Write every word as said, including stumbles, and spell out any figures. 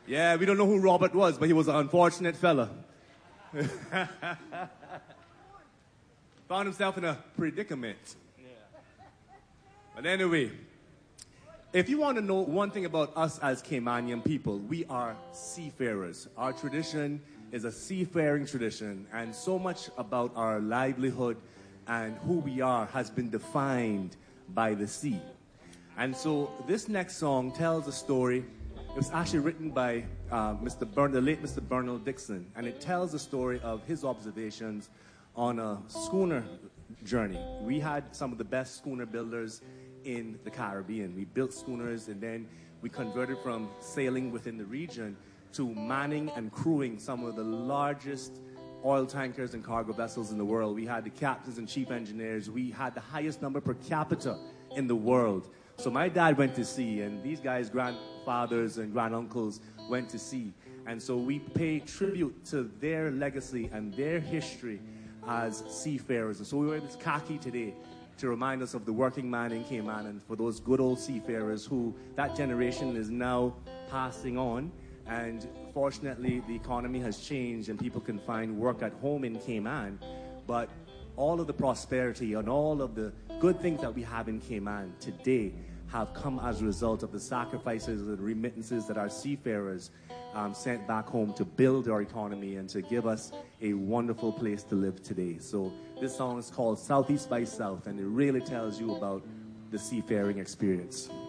Yeah, we don't know who Robert was, but he was an unfortunate fella. Found himself in a predicament. Yeah. But anyway, if you want to know one thing about us as Caymanian people, we are seafarers. Our tradition is a seafaring tradition, and so much about our livelihood and who we are has been defined by the sea. And so this next song tells a story. It was actually written by uh, Mister Bern, the late Mister Bernal Dixon, and it tells the story of his observations on a schooner journey. We had some of the best schooner builders in the Caribbean. We built schooners, and then we converted from sailing within the region to manning and crewing some of the largest oil tankers and cargo vessels in the world. We had the captains and chief engineers. We had the highest number per capita in the world. So my dad went to sea, and these guys, grandfathers and granduncles, went to sea. And so we pay tribute to their legacy and their history as seafarers. And so we wear this khaki today to remind us of the working man in Cayman, and for those good old seafarers who that generation is now passing on. And fortunately, the economy has changed and people can find work at home in Cayman. But all of the prosperity and all of the good things that we have in Cayman today have come as a result of the sacrifices and remittances that our seafarers um, sent back home to build our economy and to give us a wonderful place to live today. So this song is called Southeast by South, and it really tells you about the seafaring experience.